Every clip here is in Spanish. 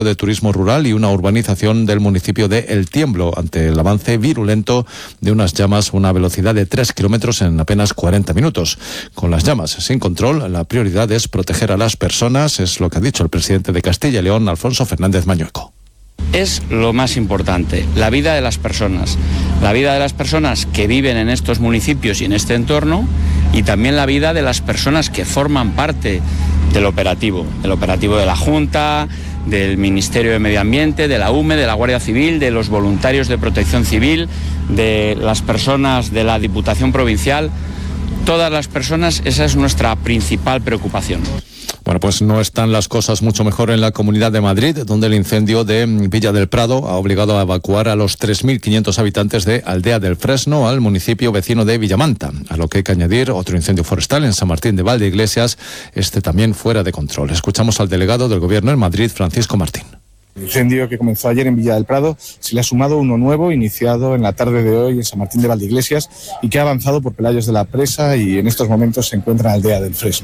de turismo rural y una urbanización del municipio de El Tiemblo ante el avance virulento de unas llamas a una velocidad de 3 kilómetros en apenas 40 minutos. Con las llamas sin control, la prioridad es proteger a las personas, es lo que ha dicho el presidente de Castilla y León, Alfonso Fernández Mañueco. Es lo más importante, la vida de las personas que viven en estos municipios y en este entorno, y también la vida de las personas que forman parte del operativo de la Junta, del Ministerio de Medio Ambiente, de la UME, de la Guardia Civil, de los voluntarios de Protección Civil, de las personas de la Diputación Provincial. Todas las personas, esa es nuestra principal preocupación. Bueno, pues no están las cosas mucho mejor en la Comunidad de Madrid, donde el incendio de Villa del Prado ha obligado a evacuar a los 3.500 habitantes de Aldea del Fresno al municipio vecino de Villamanta, a lo que hay que añadir otro incendio forestal en San Martín de Valdeiglesias, también fuera de control. Escuchamos al delegado del Gobierno en Madrid, Francisco Martín. El incendio que comenzó ayer en Villa del Prado se le ha sumado uno nuevo iniciado en la tarde de hoy en San Martín de Valdeiglesias y que ha avanzado por Pelayos de la Presa y en estos momentos se encuentra en Aldea del Fresno.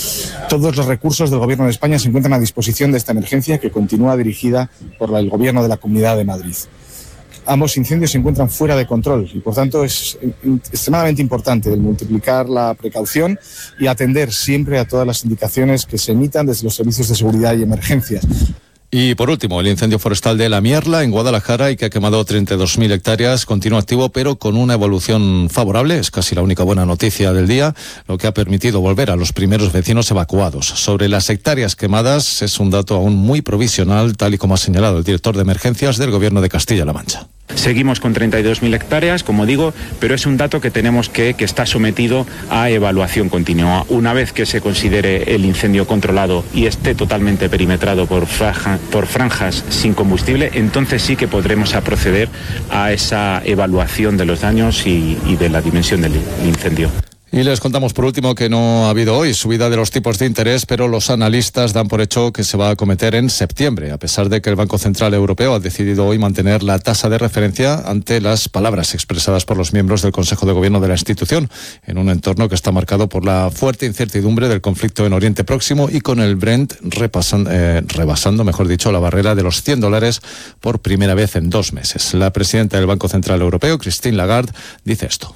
Todos los recursos del Gobierno de España se encuentran a disposición de esta emergencia que continúa dirigida por el Gobierno de la Comunidad de Madrid. Ambos incendios se encuentran fuera de control y por tanto es extremadamente importante el multiplicar la precaución y atender siempre a todas las indicaciones que se emitan desde los servicios de seguridad y emergencias. Y por último, el incendio forestal de La Mierla, en Guadalajara, y que ha quemado 32.000 hectáreas, continúa activo, pero con una evolución favorable. Es casi la única buena noticia del día, lo que ha permitido volver a los primeros vecinos evacuados. Sobre las hectáreas quemadas, es un dato aún muy provisional, tal y como ha señalado el director de emergencias del Gobierno de Castilla-La Mancha. Seguimos con 32.000 hectáreas, como digo, pero es un dato que tenemos que está sometido a evaluación continua. Una vez que se considere el incendio controlado y esté totalmente perimetrado por franjas sin combustible, entonces sí que podremos proceder a esa evaluación de los daños y de la dimensión del incendio. Y les contamos por último que no ha habido hoy subida de los tipos de interés, pero los analistas dan por hecho que se va a acometer en septiembre, a pesar de que el Banco Central Europeo ha decidido hoy mantener la tasa de referencia ante las palabras expresadas por los miembros del Consejo de Gobierno de la institución, en un entorno que está marcado por la fuerte incertidumbre del conflicto en Oriente Próximo y con el Brent rebasando, la barrera de los $100 por primera vez en 2 meses. La presidenta del Banco Central Europeo, Christine Lagarde, dice esto.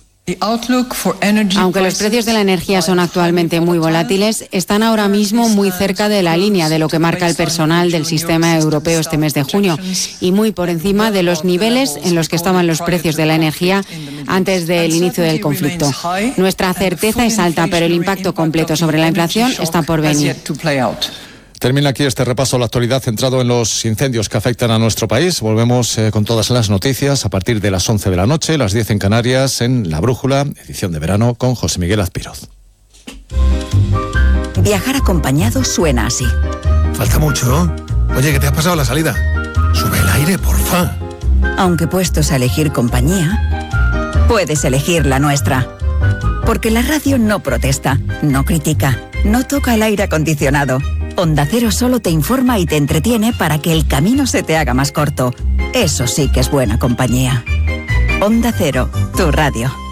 Aunque los precios de la energía son actualmente muy volátiles, están ahora mismo muy cerca de la línea de lo que marca el personal del sistema europeo este mes de junio y muy por encima de los niveles en los que estaban los precios de la energía antes del inicio del conflicto. Nuestra certeza es alta, pero el impacto completo sobre la inflación está por venir. Termina aquí este repaso a la actualidad centrado en los incendios que afectan a nuestro país. Volvemos con todas las noticias a partir de las 11 de la noche, las 10 en Canarias, en La Brújula, edición de verano, con José Miguel Azpiroz. Viajar acompañado suena así. Falta mucho. Oye, ¿qué te has pasado la salida? Sube el aire, porfa. Aunque puestos a elegir compañía, puedes elegir la nuestra. Porque la radio no protesta, no critica, no toca el aire acondicionado. Onda Cero solo te informa y te entretiene para que el camino se te haga más corto. Eso sí que es buena compañía. Onda Cero, tu radio.